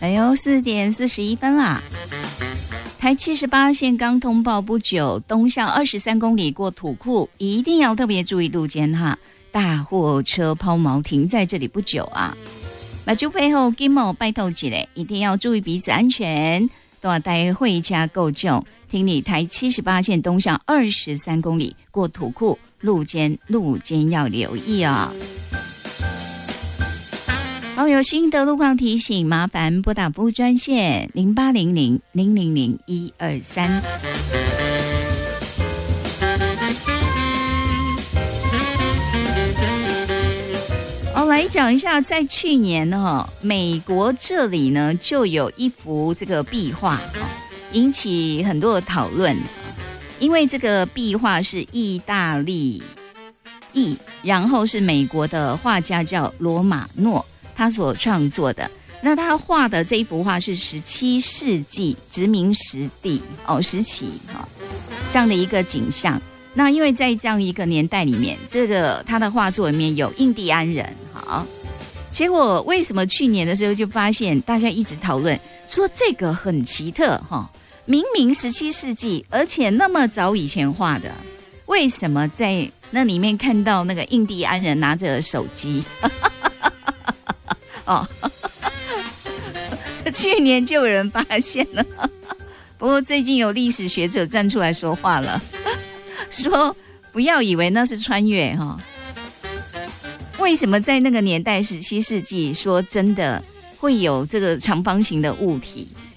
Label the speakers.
Speaker 1: 哎呦，4:41啦。台78线刚通报不久，东向23公里过土库，一定要特别注意路肩哈，大货车抛锚停在这里不久啊。那就配合金某拜托一下，一定要注意彼此安全，都要带回家够重。听你台78线东向23公里过土库，路肩要留意啊。好，有新的路况提醒，麻烦拨打服务专线0800-000-123。来讲一下，在去年美国这里呢就有一幅这个壁画引起很多的讨论，因为这个壁画是意大利裔，然后是美国的画家叫罗马诺他所创作的。那他画的这一幅画是17世纪殖民时期这样的一个景象。那因为在这样一个年代里面，这个他的画作里面有印第安人，结果为什么去年的时候就发现大家一直讨论说这个很奇特明明17世纪，而且那么早以前画的，为什么在那里面看到那个印第安人拿着手机？去年就有人发现了，不过最近有历史学者站出来说话了，说不要以为那是穿越为什么在那个年代17世纪说真的会有这个长方形的物体？